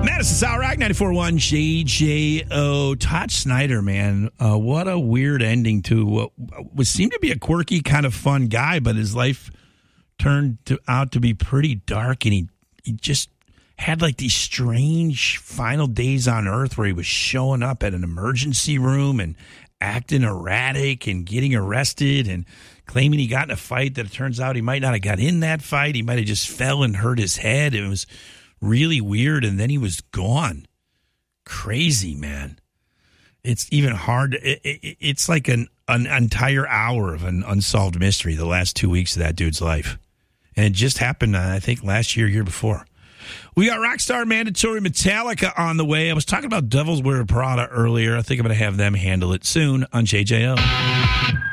Madison Sour Rock 94.1 JJO. Todd Snyder, man, what a weird ending to what seemed to be a quirky, kind of fun guy, but his life turned out to be pretty dark, and he just had like these strange final days on Earth where he was showing up at an emergency room and acting erratic and getting arrested and claiming he got in a fight that it turns out he might not have got in that fight. He might have just fell and hurt his head. It was really weird, and then he was gone. Crazy, man. It's even hard. It's like an entire hour of an unsolved mystery the last 2 weeks of that dude's life. And it just happened, I think, last year before. We got Rockstar Mandatory Metallica on the way. I was talking about Devil's Wear Prada earlier. I think I'm going to have them handle it soon on JJO.